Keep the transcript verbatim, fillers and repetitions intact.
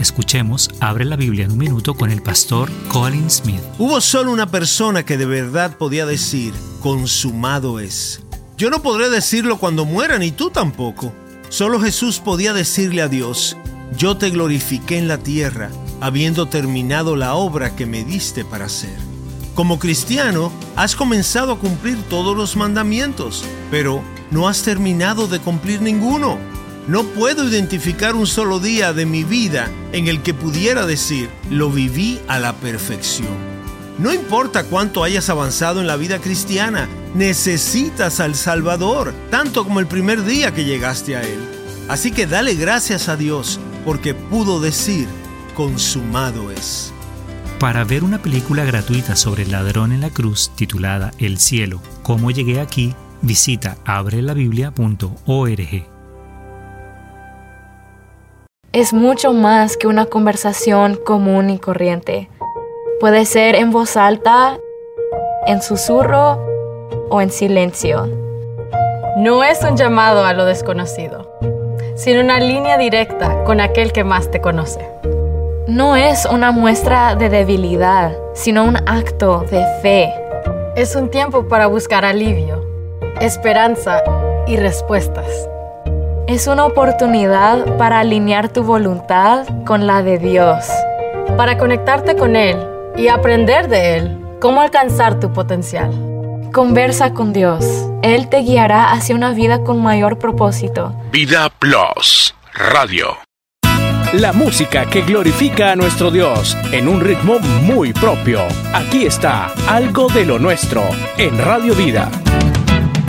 escuchemos Abre la Biblia en un minuto con el pastor Colin Smith. Hubo solo una persona que de verdad podía decir, consumado es. Yo no podré decirlo cuando muera, ni tú tampoco. Solo Jesús podía decirle a Dios, yo te glorifiqué en la tierra, habiendo terminado la obra que me diste para hacer. Como cristiano, has comenzado a cumplir todos los mandamientos, pero no has terminado de cumplir ninguno. No puedo identificar un solo día de mi vida en el que pudiera decir, lo viví a la perfección. No importa cuánto hayas avanzado en la vida cristiana, necesitas al Salvador, tanto como el primer día que llegaste a Él. Así que dale gracias a Dios, porque pudo decir, consumado es. Para ver una película gratuita sobre el ladrón en la cruz titulada El cielo, ¿cómo llegué aquí?, visita abre la biblia punto org. Es mucho más que una conversación común y corriente. Puede ser en voz alta, en susurro o en silencio. No es un llamado a lo desconocido, sino una línea directa con aquel que más te conoce. No es una muestra de debilidad, sino un acto de fe. Es un tiempo para buscar alivio, esperanza y respuestas. Es una oportunidad para alinear tu voluntad con la de Dios. Para conectarte con Él y aprender de Él cómo alcanzar tu potencial. Conversa con Dios. Él te guiará hacia una vida con mayor propósito. Vida Plus Radio. La música que glorifica a nuestro Dios en un ritmo muy propio. Aquí está Algo de lo Nuestro en Radio Vida.